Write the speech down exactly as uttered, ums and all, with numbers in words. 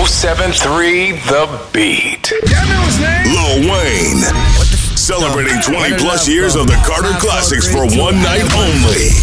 oh seven three The Beat. Lil Wayne. Celebrating twenty plus years of the Carter Classics for one night only.